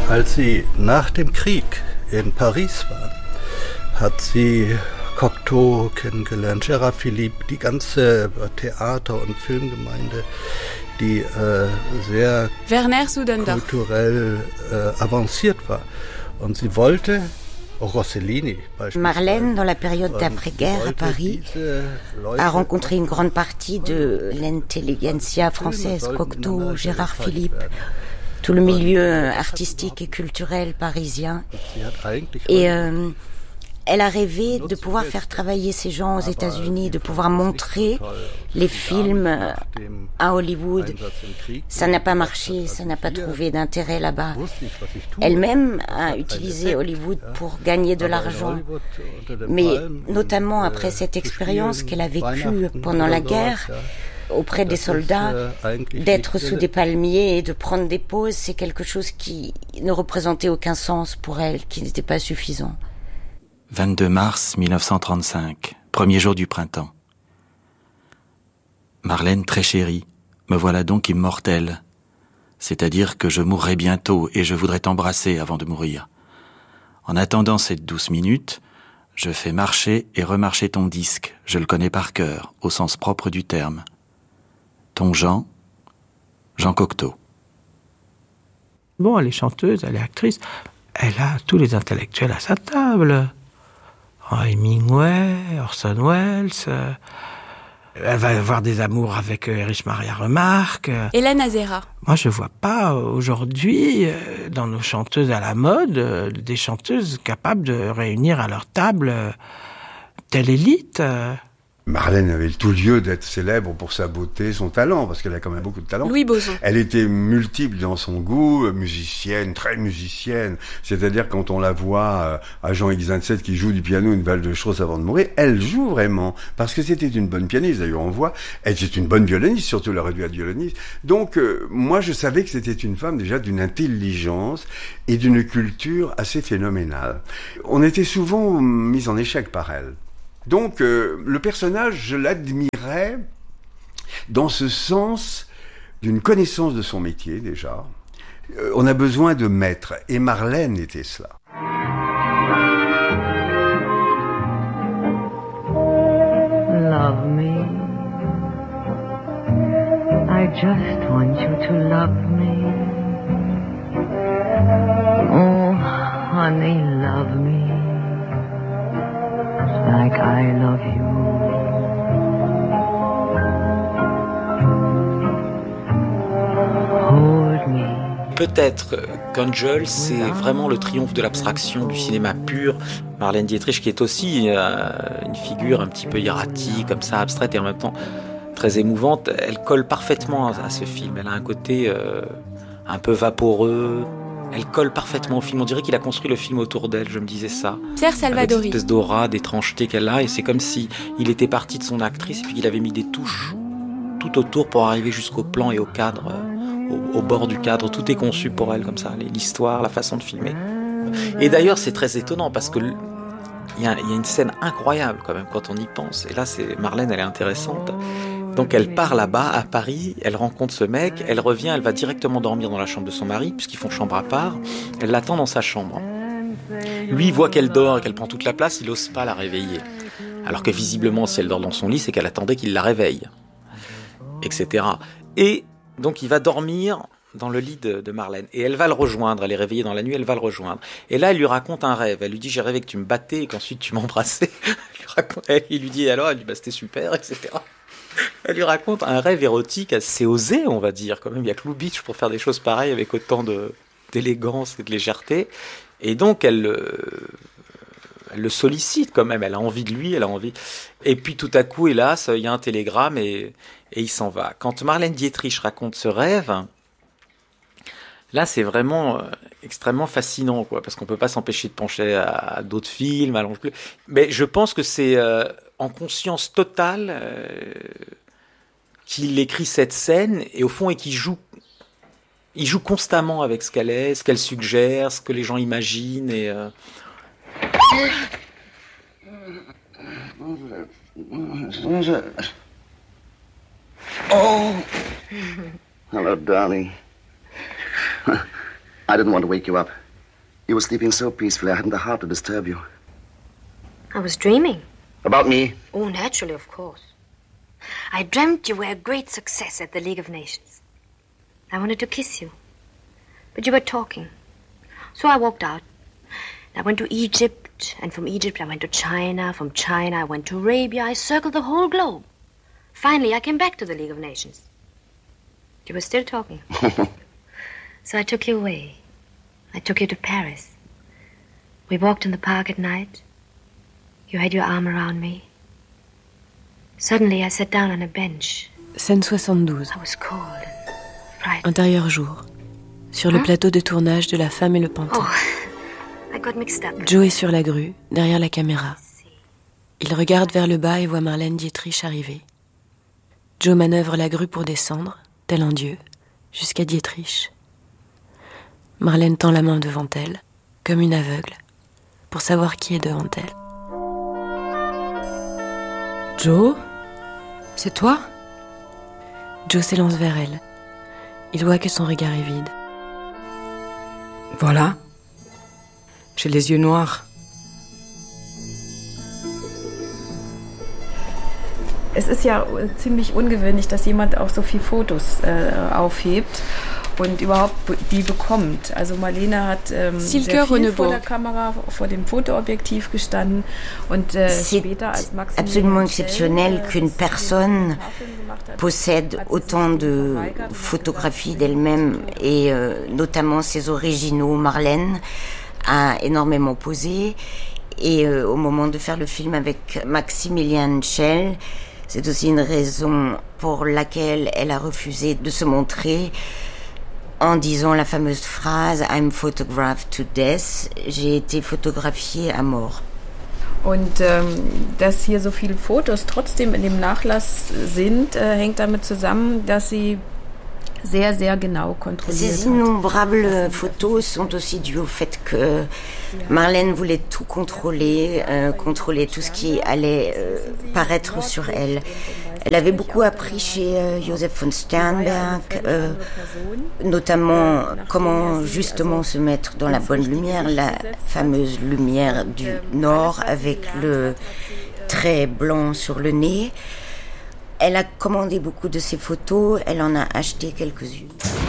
Als sie nach dem Krieg in Paris war, hat sie Cocteau kennengelernt, Gérard Philipe, die ganze Theater- und Filmgemeinde, die sehr kulturell avanciert war. Und sie wollte, Rossellini Marlène, dans la période d'après-guerre à Paris, a rencontré une grande partie de l'intelligentsia française, Cocteau, Gérard Philipe, tout le milieu artistique et culturel parisien. Et elle a rêvé de pouvoir faire travailler ces gens aux États-Unis, de pouvoir montrer les films à Hollywood. Ça n'a pas marché, ça n'a pas trouvé d'intérêt là-bas. Elle-même a utilisé Hollywood pour gagner de l'argent. Mais notamment après cette expérience qu'elle a vécue pendant la guerre, auprès des soldats, d'être sous des palmiers et de prendre des pauses, c'est quelque chose qui ne représentait aucun sens pour elle, qui n'était pas suffisant. 22 mars 1935, premier jour du printemps. Marlène, très chérie, me voilà donc immortelle. C'est-à-dire que je mourrai bientôt et je voudrais t'embrasser avant de mourir. En attendant ces 12 minutes, je fais marcher et remarcher ton disque. Je le connais par cœur, au sens propre du terme. Ton Jean Cocteau. Bon, elle est chanteuse, elle est actrice. Elle a tous les intellectuels à sa table. Hemingway, Orson Welles. Elle va avoir des amours avec Erich Maria Remarque. Hélène Azera. Moi, je vois pas aujourd'hui, dans nos chanteuses à la mode, des chanteuses capables de réunir à leur table telle élite. Marlène avait tout lieu d'être célèbre pour sa beauté, son talent, parce qu'elle a quand même beaucoup de talent. Louis Boson. Elle était multiple dans son goût, musicienne, très musicienne. C'est-à-dire quand on la voit à Jean X-27 qui joue du piano une valse de Strauss avant de mourir, elle joue vraiment, parce que c'était une bonne pianiste. D'ailleurs, on voit, elle était une bonne violoniste, surtout la réduite violoniste. Donc, moi, je savais que c'était une femme déjà d'une intelligence et d'une culture assez phénoménale. On était souvent mis en échec par elle. Donc, le personnage, je l'admirais dans ce sens d'une connaissance de son métier, déjà. On a besoin de maîtres, et Marlène était cela. Love me. I just want you to love me. Oh, honey, love me. Like I love you. Hold me. Peut-être qu'Angel, c'est vraiment le triomphe de l'abstraction, du cinéma pur. Marlène Dietrich, qui est aussi une figure un petit peu erratique, comme ça, abstraite et en même temps très émouvante, elle colle parfaitement à ce film. Elle a un côté un peu vaporeux. Elle colle parfaitement au film. On dirait qu'il a construit le film autour d'elle, je me disais ça. Pierre Salvadori. Avec cette espèce d'aura, d'étrangeté qu'elle a. Et c'est comme si il était parti de son actrice et puis qu'il avait mis des touches tout autour pour arriver jusqu'au plan et au cadre, au bord du cadre. Tout est conçu pour elle comme ça. L'histoire, la façon de filmer. Et d'ailleurs, c'est très étonnant parce que il y a une scène incroyable quand même quand on y pense. Et là, Marlène, elle est intéressante. Donc elle part là-bas, à Paris, elle rencontre ce mec, elle revient, elle va directement dormir dans la chambre de son mari, puisqu'ils font chambre à part, elle l'attend dans sa chambre. Lui, il voit qu'elle dort et qu'elle prend toute la place, il n'ose pas la réveiller. Alors que visiblement, si elle dort dans son lit, c'est qu'elle attendait qu'il la réveille, etc. Et donc il va dormir dans le lit de Marlène, et elle va le rejoindre, elle est réveillée dans la nuit, elle va le rejoindre. Et là, elle lui raconte un rêve, elle lui dit « j'ai rêvé que tu me battais et qu'ensuite tu m'embrassais ». Il lui dit alors, elle lui dit bah, « c'était super », etc. Elle lui raconte un rêve érotique assez osé, on va dire. Quand même, il y a que Lubitsch pour faire des choses pareilles avec autant d'élégance et de légèreté. Et donc, elle le sollicite quand même. Elle a envie de lui, elle a envie. Et puis, tout à coup, hélas, il y a un télégramme et il s'en va. Quand Marlène Dietrich raconte ce rêve, là, c'est vraiment extrêmement fascinant, quoi, parce qu'on peut pas s'empêcher de pencher à d'autres films, à l'Ange Bleu. Mais je pense que c'est en conscience totale qu'il écrit cette scène et au fond qu'il joue. Il joue constamment avec ce qu'elle est, ce qu'elle suggère, ce que les gens imaginent et. Oh, hello, darling. I didn't want to wake you up. You were sleeping so peacefully, I hadn't the heart to disturb you. I was dreaming. About me? Oh, naturally, of course. I dreamt you were a great success at the League of Nations. I wanted to kiss you, but you were talking. So I walked out. I went to Egypt, and from Egypt I went to China. From China I went to Arabia. I circled the whole globe. Finally, I came back to the League of Nations. You were still talking. So I took you away. I took you to Paris. We walked in the park at night. You had your arm around me. Suddenly, I sat down on a bench. Scène 72. I was cold and frightened. Intérieur jour. Sur le plateau de tournage de La Femme et le Pantin. I got mixed up. Joe est sur la grue, derrière la caméra. Il regarde vers le bas et voit Marlène Dietrich arriver. Joe manœuvre la grue pour descendre, tel un dieu, jusqu'à Dietrich. Marlène tend la main devant elle, comme une aveugle, pour savoir qui est devant elle. Joe ? C'est toi ? Joe s'élance vers elle. Il voit que son regard est vide. Voilà. J'ai les yeux noirs. Es ist ja ziemlich ungewöhnlich, dass jemand auch so viele Fotos aufhebt und überhaupt die bekommt. Also Marlene hat sehr viel vor der Kamera, vor dem Fotoobjektiv gestanden und später als Maximilian absolument exceptionnel qu'une personne possède autant de photographies d'elle-même et notamment ses originaux. Marlène a énormément posé et au moment de faire le film avec Maximilian Schell, c'est aussi une raison pour laquelle elle a refusé de se montrer en disant la fameuse phrase « I'm photographed to death », j'ai été photographiée à mort. Und dass hier so viele Fotos trotzdem in dem Nachlass sind, hängt damit zusammen, dass sie sehr, sehr genau kontrolliert. Ces innombrables photos sont aussi dues au fait que Marlène voulait tout contrôler, contrôler tout ce qui allait paraître sur elle. Elle avait beaucoup appris chez Joseph von Sternberg, notamment comment justement se mettre dans la bonne lumière, la fameuse lumière du nord avec le trait blanc sur le nez. Elle a commandé beaucoup de ses photos, elle en a acheté quelques-unes.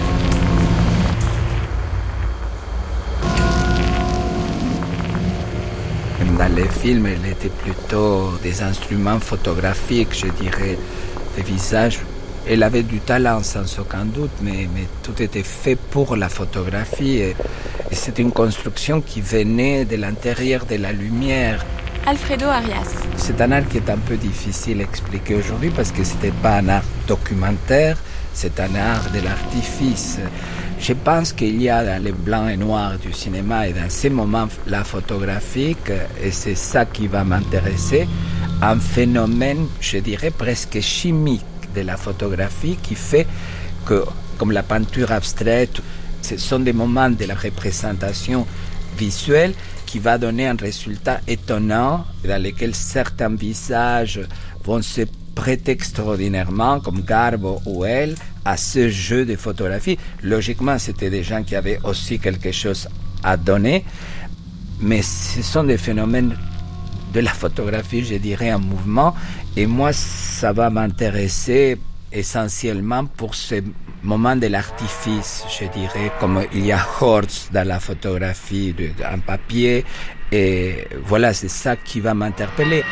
Dans les films, elle était plutôt des instruments photographiques, je dirais, des visages. Elle avait du talent sans aucun doute, mais tout était fait pour la photographie. Et c'est une construction qui venait de l'intérieur de la lumière. Alfredo Arias. C'est un art qui est un peu difficile à expliquer aujourd'hui parce que c'était pas un art documentaire, c'est un art de l'artifice. Je pense qu'il y a dans les blancs et noirs du cinéma et dans ces moments-là photographiques, et c'est ça qui va m'intéresser, un phénomène, je dirais, presque chimique de la photographie qui fait que, comme la peinture abstraite, ce sont des moments de la représentation visuelle qui va donner un résultat étonnant dans lequel certains visages vont se prêter extraordinairement, comme Garbo ou elle, à ce jeu de photographie. Logiquement, c'était des gens qui avaient aussi quelque chose à donner, mais ce sont des phénomènes de la photographie, je dirais, en mouvement, et moi, ça va m'intéresser essentiellement pour ce moment de l'artifice, je dirais, comme il y a Horst dans la photographie en papier, et voilà, c'est ça qui va m'interpeller.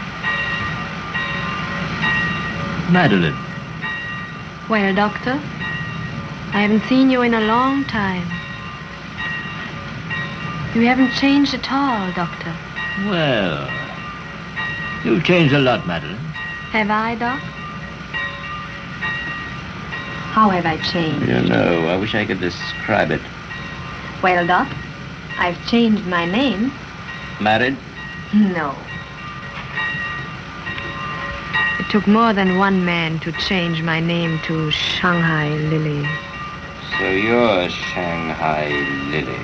Madeleine. Well, Doctor, I haven't seen you in a long time. You haven't changed at all, Doctor. Well, you've changed a lot, Madeleine. Have I, Doc? How have I changed? You know, I wish I could describe it. Well, Doc, I've changed my name. Married? No. It took more than one man to change my name to Shanghai Lily. So you're Shanghai Lily.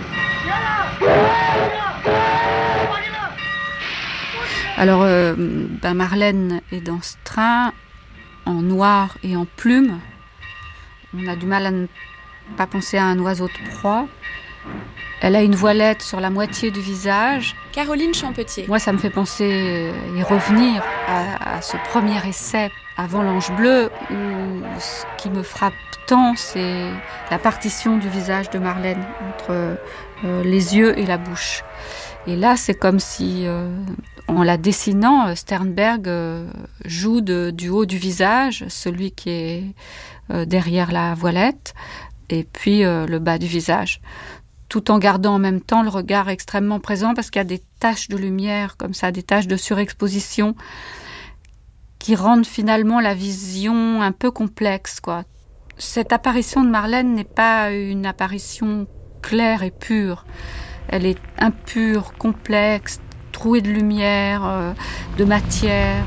Alors, Marlène est dans ce train, en noir et en plume. On a du mal à ne pas penser à un oiseau de proie. Elle a une voilette sur la moitié du visage. Caroline Champetier. Moi, ça me fait penser et revenir à ce premier essai avant l'Ange bleu, où ce qui me frappe tant, c'est la partition du visage de Marlène entre les yeux et la bouche. Et là, c'est comme si, en la dessinant, Sternberg joue du haut du visage, celui qui est derrière la voilette, et puis le bas du visage, tout en gardant en même temps le regard extrêmement présent, parce qu'il y a des taches de lumière, comme ça, des taches de surexposition, qui rendent finalement la vision un peu complexe, quoi. Cette apparition de Marlène n'est pas une apparition claire et pure. Elle est impure, complexe, trouée de lumière, de matière.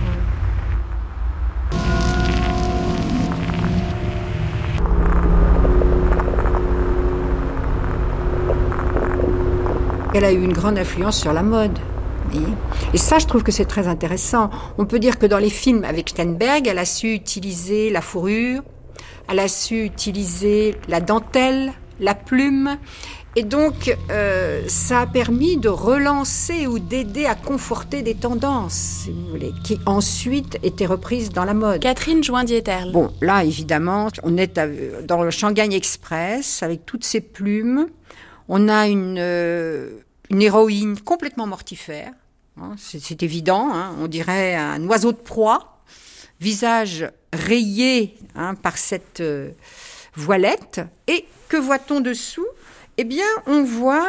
Elle a eu une grande influence sur la mode. Et ça, je trouve que c'est très intéressant. On peut dire que dans les films avec Sternberg, elle a su utiliser la fourrure, elle a su utiliser la dentelle, la plume. Et donc, ça a permis de relancer ou d'aider à conforter des tendances, si vous voulez, qui ensuite étaient reprises dans la mode. Catherine Joindieterle. Bon, là, évidemment, on est dans le Shanghai Express, avec toutes ces plumes. On a une héroïne complètement mortifère, hein, c'est évident, hein, on dirait un oiseau de proie, visage rayé, hein, par cette voilette. Et que voit-on dessous ? Eh bien, on voit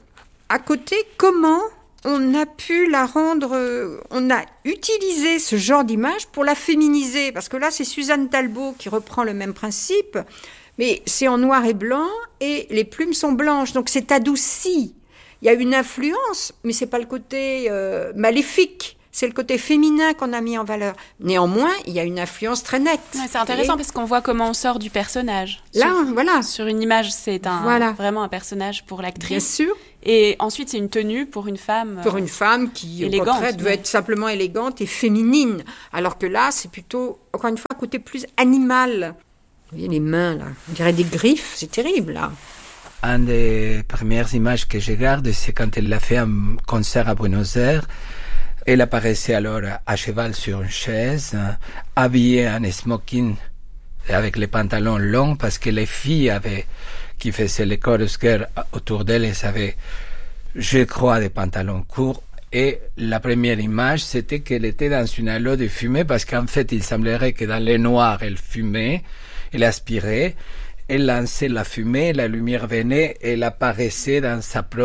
à côté comment on a pu la rendre... on a utilisé ce genre d'image pour la féminiser. Parce que là, c'est Suzanne Talbot qui reprend le même principe, mais c'est en noir et blanc et les plumes sont blanches. Donc, c'est adouci. Il y a une influence, mais c'est pas le côté maléfique. C'est le côté féminin qu'on a mis en valeur. Néanmoins, il y a une influence très nette. Ouais, c'est intéressant parce qu'on voit comment on sort du personnage. Là, voilà. Sur une image, c'est vraiment un personnage pour l'actrice. Bien sûr. Et ensuite, c'est une tenue pour une femme. Pour une femme qui, au contraire, veut être simplement élégante et féminine. Alors que là, c'est plutôt, encore une fois, un côté plus animal. Vous voyez les mains, là. On dirait des griffes. C'est terrible, là. Une des premières images que je garde, c'est quand elle l'a fait un concert à Buenos Aires. Elle apparaissait alors à cheval sur une chaise, habillée en smoking avec les pantalons longs, parce que les filles qui faisaient les chorus girls autour d'elle, elles avaient, je crois, des pantalons courts. Et la première image, c'était qu'elle était dans une halo de fumée, parce qu'en fait, il semblerait que dans les noirs, elle fumait, elle aspirait, elle lançait la fumée, la lumière venait, elle apparaissait dans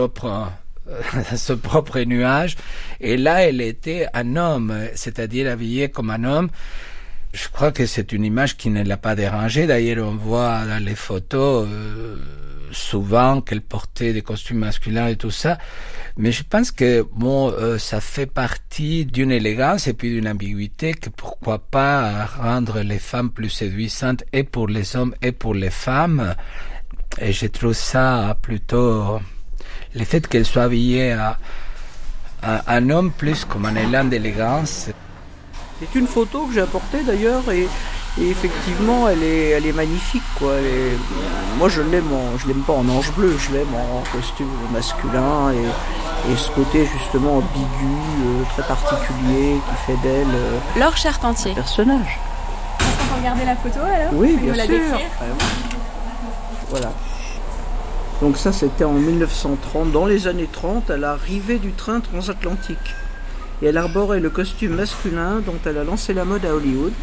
ce propre nuage, et là elle était un homme, c'est-à-dire habillé comme un homme. Je crois que c'est une image qui ne l'a pas dérangée. D'ailleurs, on voit dans les photos souvent qu'elle portait des costumes masculins et tout ça, mais je pense que ça fait partie d'une élégance et puis d'une ambiguïté que pourquoi pas rendre les femmes plus séduisantes et pour les hommes et pour les femmes. Et je trouve ça plutôt... Le fait qu'elle soit habillée à un homme plus comme un élan d'élégance. C'est une photo que j'ai apportée d'ailleurs et effectivement elle est magnifique, quoi. Moi je l'aime pas en ange bleu, je l'aime en costume masculin et ce côté justement ambigu, très particulier qui fait d'elle Laure Charpentier. Un personnage. Est-ce qu'on peut regarder la photo alors? Oui, bien sûr. Voilà. Donc ça, c'était en 1930, dans les années 30, à l'arrivée du train transatlantique. Et elle arborait le costume masculin dont elle a lancé la mode à Hollywood.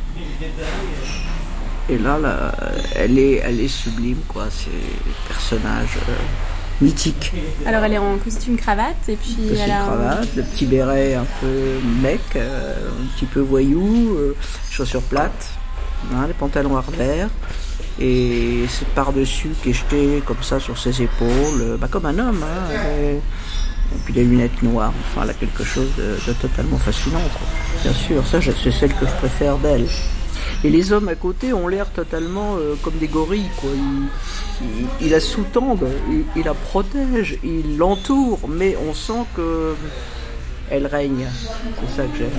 Et là elle est sublime, quoi. C'est un personnage mythique. Alors elle est en costume cravate et puis elle a cravate, le petit béret un peu mec, un petit peu voyou, chaussures plates, hein, les pantalons harders. Et c'est par-dessus qui est jeté comme ça sur ses épaules, comme un homme, hein, et puis les lunettes noires. Enfin, elle a quelque chose de totalement fascinant, quoi. Bien sûr, ça c'est celle que je préfère d'elle. Et les hommes à côté ont l'air totalement comme des gorilles, quoi. Ils la sous-tendent, ils la protègent, ils l'entourent, mais on sent que elle règne. C'est ça que j'aime.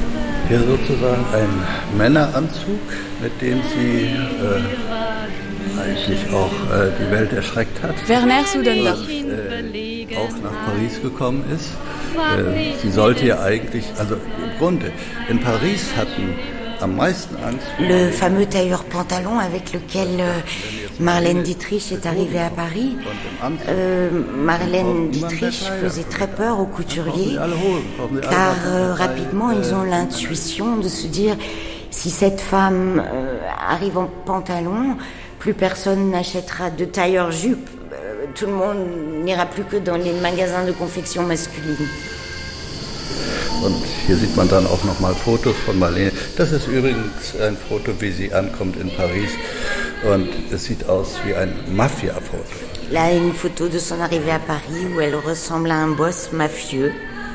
Hier sozusagen ein Männeranzug, mit dem sie eigentlich auch die Welt erschreckt hat. Werner Soudendorf. Auch nach Paris gekommen ist. Sie sollte ja eigentlich, also im Grunde, in Paris hatten am meisten Angst. Le fameux tailleur pantalon avec lequel Marlène Dietrich est arrivée à Paris. Marlène Dietrich faisait très peur aux couturiers, car rapidement ils ont l'intuition de se dire, si cette femme arrive en pantalon, plus personne n'achètera de tailleur jupe. Tout le monde n'ira plus que dans les magasins de confection masculine. Und hier sieht man dann auch nochmal Fotos von Marlène. Das ist übrigens ein Foto, wie sie ankommt in Paris. Und es sieht aus wie ein Mafia-Foto. Là, une photo de son arrivée à Paris où elle ressemble à un boss mafieux.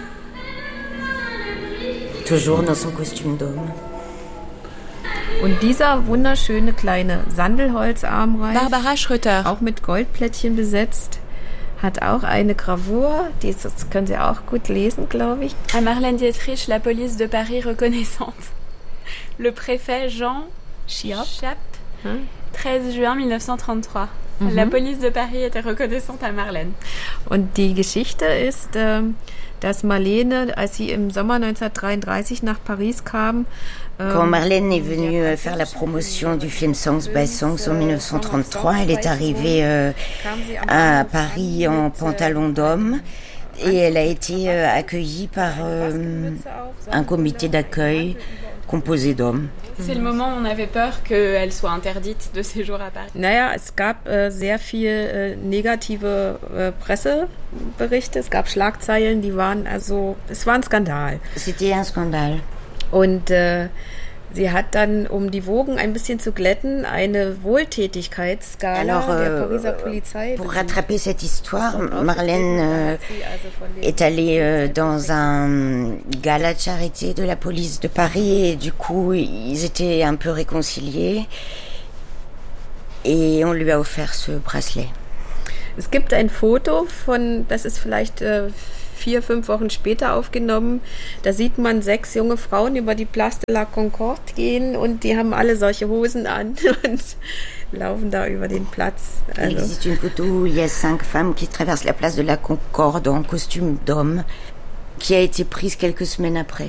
Toujours dans son costume d'homme. Und dieser wunderschöne kleine Sandelholzarmreif, Barbara Schröter, auch mit Goldplättchen besetzt, hat auch eine Gravur, das können Sie auch gut lesen, glaube ich. À Marlène Dietrich, la police de Paris reconnaissante. Le préfet Jean Chiap, 13 juin 1933. La police de Paris était reconnaissante à Marlène. Und die Geschichte ist, dass Marlène, als sie im Sommer 1933 nach Paris kam, quand Marlène est venue faire la promotion du film Songs by Songs en 1933, elle est arrivée à Paris en pantalon d'homme et elle a été accueillie par un comité d'accueil composé d'hommes. C'est le moment où on avait peur qu'elle soit interdite de séjour à Paris. Naja, es gab sehr viel negative Presseberichte, es gab Schlagzeilen, die waren es war ein Skandal. C'était un scandale. Und sie hat dann, um die Wogen ein bisschen zu glätten, eine Wohltätigkeitsgala der Pariser Polizei. Pour rattraper cette histoire, Marlène est allée dans un gala de charité de la police de Paris et du coup, ils étaient un peu réconciliés et on lui a offert ce bracelet. Es gibt ein Foto das ist vielleicht 4-5 Wochen später aufgenommen. Da sieht man 6 junge Frauen über die Place de la Concorde gehen und die haben alle solche Hosen an und laufen da über den Platz. Il existe une photo où il y a 5 femmes qui traversent la place de la Concorde en costume d'homme, qui a été prise quelques semaines après.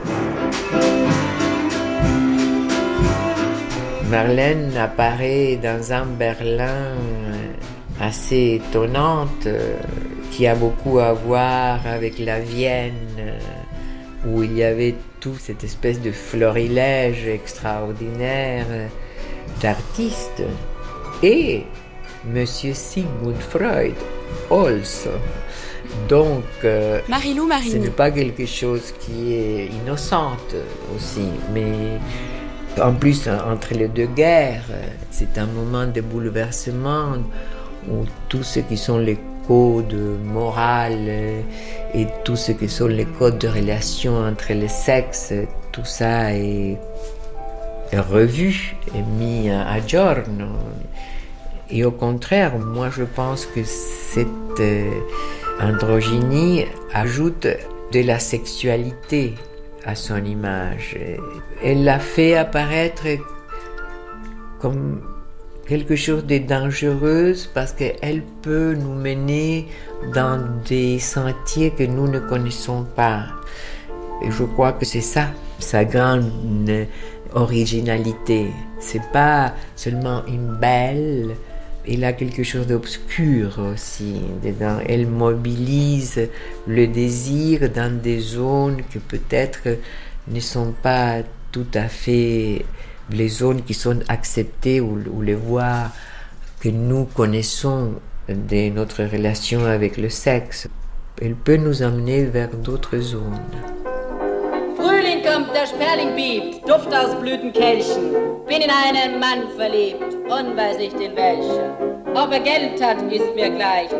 Marlène apparaît dans un Berlin assez étonnante, qui a beaucoup à voir avec la Vienne, où il y avait toute cette espèce de florilège extraordinaire d'artistes. Et Monsieur Sigmund Freud, also. Donc, Marilou Marini. Ce n'est pas quelque chose qui est innocente aussi, mais en plus, entre les deux guerres, c'est un moment de bouleversement où tout ce qui sont les codes morales et tout ce qui sont les codes de relation entre les sexes, tout ça est revu et mis à giorno. Et au contraire, moi je pense que cette androgynie ajoute de la sexualité à son image. Elle l'a fait apparaître comme quelque chose de dangereux parce qu'elle peut nous mener dans des sentiers que nous ne connaissons pas. Et je crois que c'est ça, sa grande originalité. C'est pas seulement une belle, elle a quelque chose d'obscur aussi dedans. Elle mobilise le désir dans des zones que peut-être ne sont pas tout à fait les zones qui sont acceptées ou les voies que nous connaissons de notre relation avec le sexe. Elle peut nous amener vers d'autres zones. Frühling kommt, der Sperling biebt, Duft aus Blütenkelchen. Bin in einen Mann verliebt, und weiß nicht in welchen. Ob Geld hat, ist mir gleich.